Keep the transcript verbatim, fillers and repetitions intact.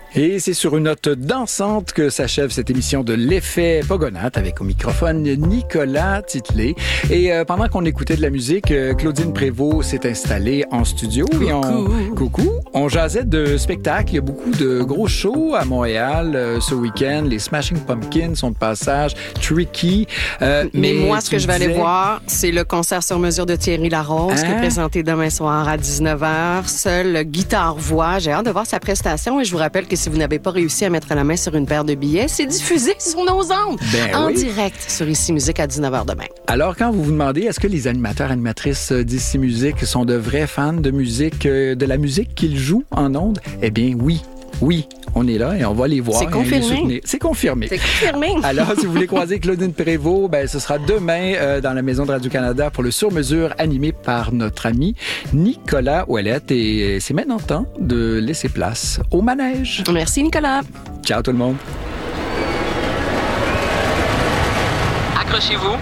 Et c'est sur une note dansante que s'achève cette émission de l'effet Pogonates avec au microphone Nicolas Titley. Et euh, pendant qu'on écoutait de la musique, euh, Claudine Prévost s'est installée en studio. Coucou. Et on, coucou. On jasait de spectacles. Il y a beaucoup de gros shows à Montréal euh, ce week-end. Les Smashing Pumpkins sont de passage. Tricky. Euh, mais, mais moi, ce que je vais disais... aller voir, c'est le concert sur mesure de Thierry Larose hein? qui est présenté demain soir à dix-neuf heures. Seul guitare-voix. J'ai hâte de voir sa prestation et je vous rappelle que si vous n'avez pas réussi à mettre la main sur une paire de billets, c'est diffusé sur nos ondes ben en oui. direct sur Ici Musique à dix-neuf heures demain. Alors, quand vous vous demandez, est-ce que les animateurs, animatrices d'Ici Musique sont de vrais fans de musique, de la musique qu'ils jouent en ondes? Eh bien, oui. Oui, on est là et on va les voir. C'est confirmé. C'est confirmé. C'est confirmé. Alors, si vous voulez croiser Claudine Prévost, ben, ce sera demain euh, dans la Maison de Radio-Canada pour le sur-mesure animé par notre ami Nicolas Ouellette. Et c'est maintenant temps de laisser place au manège. Merci, Nicolas. Ciao tout le monde. Accrochez-vous.